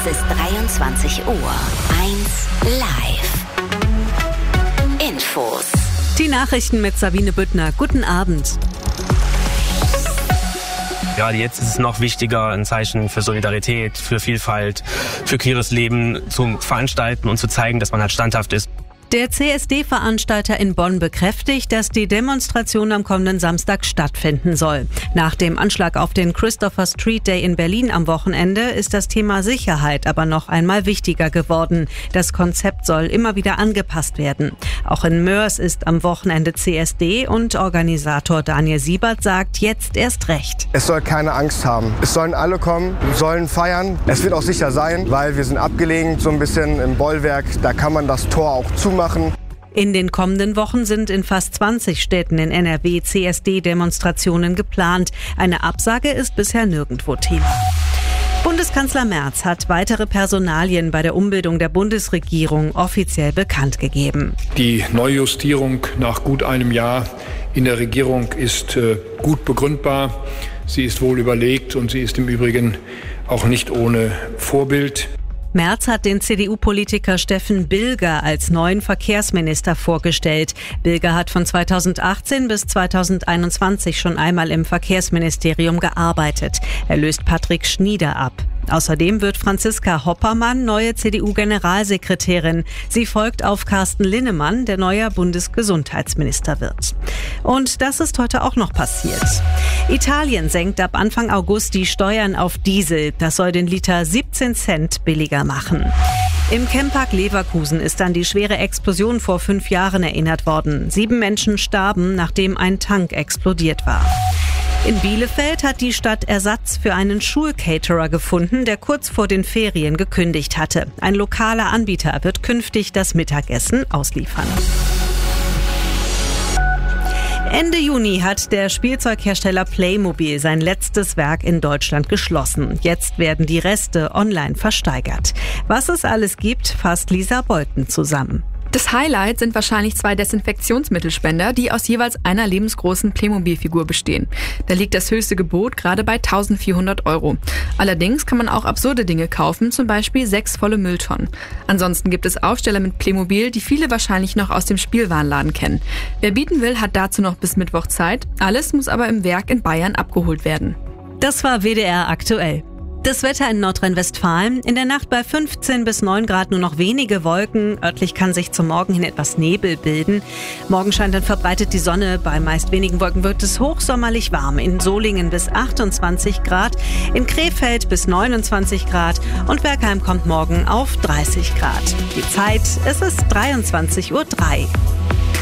Es ist 23 Uhr. 1 Live. Infos. Die Nachrichten mit Sabine Büttner. Guten Abend. Gerade jetzt ist es noch wichtiger, ein Zeichen für Solidarität, für Vielfalt, für queeres Leben zu veranstalten und zu zeigen, dass man halt standhaft ist. Der CSD-Veranstalter in Bonn bekräftigt, dass die Demonstration am kommenden Samstag stattfinden soll. Nach dem Anschlag auf den Christopher Street Day in Berlin am Wochenende ist das Thema Sicherheit aber noch einmal wichtiger geworden. Das Konzept soll immer wieder angepasst werden. Auch in Moers ist am Wochenende CSD und Organisator Daniel Siebert sagt, jetzt erst recht. Es soll keine Angst haben. Es sollen alle kommen, sollen feiern. Es wird auch sicher sein, weil wir sind abgelegen, so ein bisschen im Bollwerk. Da kann man das Tor auch zumachen. In den kommenden Wochen sind in fast 20 Städten in NRW CSD-Demonstrationen geplant. Eine Absage ist bisher nirgendwo Thema. Bundeskanzler Merz hat weitere Personalien bei der Umbildung der Bundesregierung offiziell bekannt gegeben. Die Neujustierung nach gut einem Jahr in der Regierung ist gut begründbar. Sie ist wohl überlegt und sie ist im Übrigen auch nicht ohne Vorbild. Merz hat den CDU-Politiker Steffen Bilger als neuen Verkehrsminister vorgestellt. Bilger hat von 2018 bis 2021 schon einmal im Verkehrsministerium gearbeitet. Er löst Patrick Schnieder ab. Außerdem wird Franziska Hoppermann neue CDU-Generalsekretärin. Sie folgt auf Carsten Linnemann, der neuer Bundesgesundheitsminister wird. Und das ist heute auch noch passiert. Italien senkt ab Anfang August die Steuern auf Diesel. Das soll den Liter 17 Cent billiger machen. Im Camppark Leverkusen ist an die schwere Explosion vor 5 Jahren erinnert worden. 7 Menschen starben, nachdem ein Tank explodiert war. In Bielefeld hat die Stadt Ersatz für einen Schulcaterer gefunden, der kurz vor den Ferien gekündigt hatte. Ein lokaler Anbieter wird künftig das Mittagessen ausliefern. Ende Juni hat der Spielzeughersteller Playmobil sein letztes Werk in Deutschland geschlossen. Jetzt werden die Reste online versteigert. Was es alles gibt, fasst Lisa Beuthen zusammen. Das Highlight sind wahrscheinlich 2 Desinfektionsmittelspender, die aus jeweils einer lebensgroßen Playmobil-Figur bestehen. Da liegt das höchste Gebot gerade bei 1.400 €. Allerdings kann man auch absurde Dinge kaufen, zum Beispiel 6 volle Mülltonnen. Ansonsten gibt es Aufsteller mit Playmobil, die viele wahrscheinlich noch aus dem Spielwarenladen kennen. Wer bieten will, hat dazu noch bis Mittwoch Zeit. Alles muss aber im Werk in Bayern abgeholt werden. Das war WDR aktuell. Das Wetter in Nordrhein-Westfalen. In der Nacht bei 15 bis 9 Grad nur noch wenige Wolken. Örtlich kann sich zum Morgen hin etwas Nebel bilden. Morgen scheint dann verbreitet die Sonne. Bei meist wenigen Wolken wird es hochsommerlich warm. In Solingen bis 28 Grad, in Krefeld bis 29 Grad und Bergheim kommt morgen auf 30 Grad. Die Zeit, es ist 23:03 Uhr.